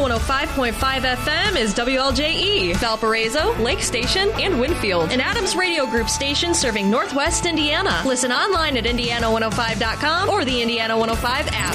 105.5 FM is WLJE, Valparaiso, Lake Station, and Winfield, an Adams Radio Group station serving Northwest Indiana. Listen online at Indiana105.com or the Indiana 105 app.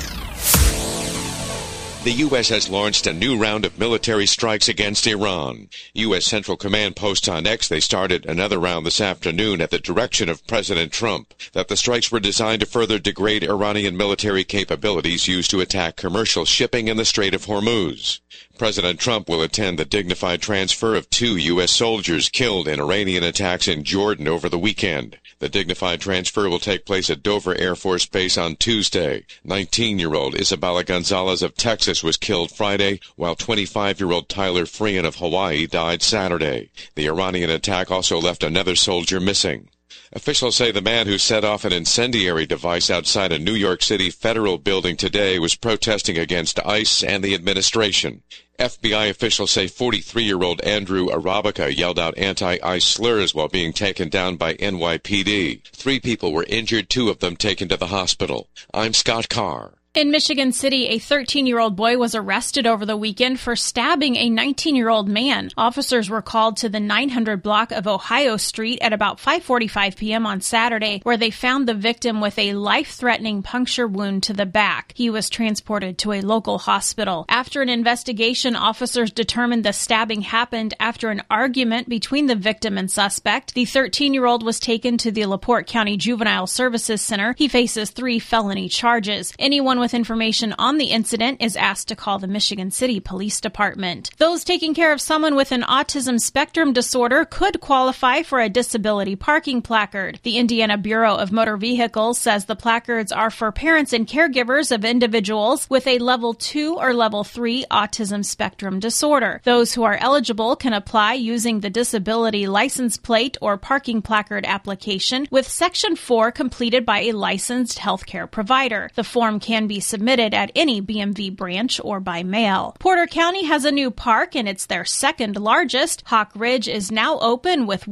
The U.S. has launched a new round of military strikes against Iran. U.S. Central Command posts on X they started another round this afternoon at the direction of President Trump, that the strikes were designed to further degrade Iranian military capabilities used to attack commercial shipping in the Strait of Hormuz. President Trump will attend the dignified transfer of 2 U.S. soldiers killed in Iranian attacks in Jordan over the weekend. The dignified transfer will take place at Dover Air Force Base on Tuesday. 19-year-old Isabella Gonzalez of Texas was killed Friday, while 25-year-old Tyler Freehan of Hawaii died Saturday. The Iranian attack also left another soldier missing. Officials say the man who set off an incendiary device outside a New York City federal building today was protesting against ICE and the administration. FBI officials say 43-year-old Andrew Arabica yelled out anti-ICE slurs while being taken down by NYPD. 3 people were injured, 2 of them taken to the hospital. I'm Scott Carr. In Michigan City, a 13-year-old boy was arrested over the weekend for stabbing a 19-year-old man. Officers were called to the 900 block of Ohio Street at about 5:45 p.m. on Saturday, where they found the victim with a life-threatening puncture wound to the back. He was transported to a local hospital. After an investigation, officers determined the stabbing happened after an argument between the victim and suspect. The 13-year-old was taken to the LaPorte County Juvenile Services Center. He faces 3 felony charges. Anyone with information on the incident is asked to call the Michigan City Police Department. Those taking care of someone with an autism spectrum disorder could qualify for a disability parking placard. The Indiana Bureau of Motor Vehicles says the placards are for parents and caregivers of individuals with a level 2 or level 3 autism spectrum disorder. Those who are eligible can apply using the disability license plate or parking placard application with Section 4 completed by a licensed healthcare provider. The form can be submitted at any BMV branch or by mail. Porter County has a new park, and it's their second largest. Hawk Ridge is now open with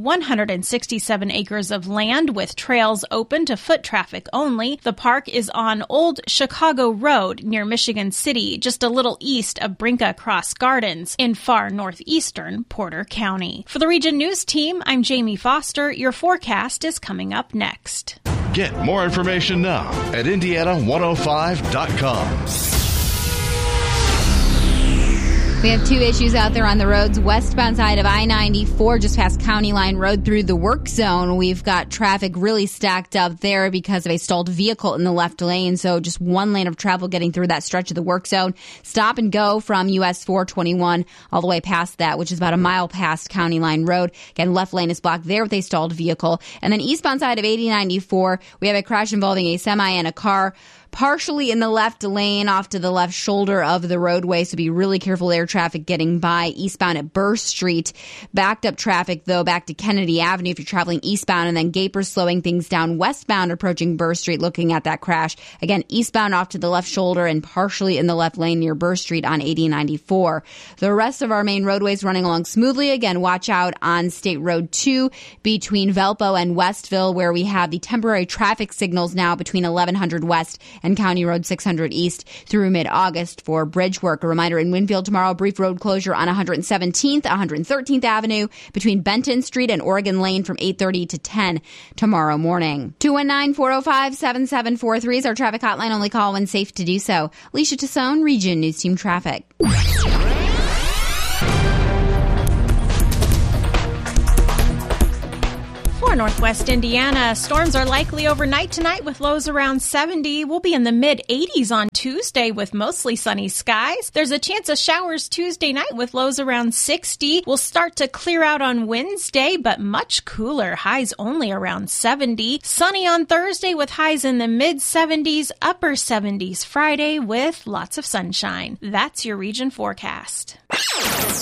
167 acres of land with trails open to foot traffic only. The park is on Old Chicago Road near Michigan City, just a little east of Brinka Cross Gardens in far northeastern Porter County. For the Region News Team, I'm Jamie Foster. Your forecast is coming up next. Get more information now at Indiana105.com. We have 2 issues out there on the roads. Westbound side of I-94, just past County Line Road through the work zone. We've got traffic really stacked up there because of a stalled vehicle in the left lane. So just 1 lane of travel getting through that stretch of the work zone. Stop and go from US 421 all the way past that, which is about a mile past County Line Road. Again, left lane is blocked there with a stalled vehicle. And then eastbound side of 8094, we have a crash involving a semi and a car, partially in the left lane off to the left shoulder of the roadway, so be really careful there. Traffic getting by eastbound at Burr Street. Backed up traffic, though, back to Kennedy Avenue if you're traveling eastbound, and then Gapers slowing things down westbound approaching Burr Street looking at that crash. Again, eastbound off to the left shoulder and partially in the left lane near Burr Street on 8094. The rest of our main roadways running along smoothly. Again, watch out on State Road 2 between Valpo and Westville, where we have the temporary traffic signals now between 1100 West and County Road 600 East through mid-August for bridge work. A reminder, in Winfield tomorrow, brief road closure on 117th, 113th Avenue between Benton Street and Oregon Lane from 8:30 to 10 tomorrow morning. 219-405-7743 is our traffic hotline. Only call when safe to do so. Alicia Tassone, Region News Team Traffic. For Northwest Indiana, storms are likely overnight tonight with lows around 70. We'll be in the mid-80s on Tuesday with mostly sunny skies. There's a chance of showers Tuesday night with lows around 60. We'll start to clear out on Wednesday, but much cooler. Highs only around 70. Sunny on Thursday with highs in the mid-70s, upper 70s Friday with lots of sunshine. That's your region forecast.